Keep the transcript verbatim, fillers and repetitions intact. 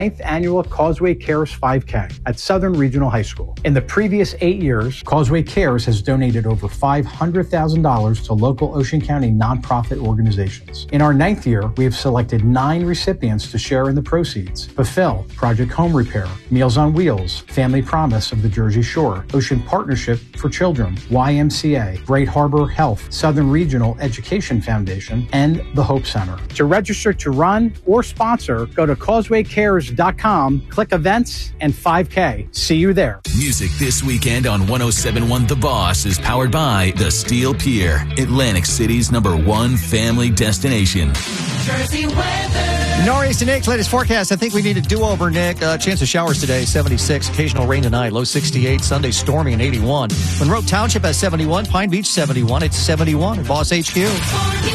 ninth Annual Causeway Cares five K at Southern Regional High School. In the previous eight years, Causeway Cares has donated over five hundred thousand dollars to local Ocean County nonprofit organizations. In our ninth year, we have selected nine recipients to share in the proceeds: Fulfill, Project Home Repair, Meals on Wheels, Family Promise of the Jersey Shore, Ocean Partnership for Children, Y M C A, Bright Harbor Health, Southern Regional Education Foundation, and the Hope Center. To register to run or sponsor, go to causeway cares dot com, click events and five K. See you there. Music this weekend on one oh seven point one The Boss is powered by The Steel Pier, Atlantic City's number one family destination. Jersey weather. Northeast and Nick's latest forecast. I think we need a do-over, Nick. Uh, chance of showers today, seventy-six. Occasional rain tonight, low sixty-eight. Sunday, stormy and eighty-one. Monroe Township has seventy-one. Pine Beach, seventy-one. It's seventy-one at Boss H Q.